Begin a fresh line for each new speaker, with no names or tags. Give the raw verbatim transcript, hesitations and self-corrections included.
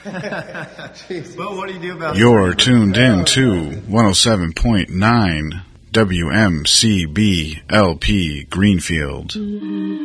Well, what do you do about
You're tuned in to one oh seven point nine W M C B L P Greenfield.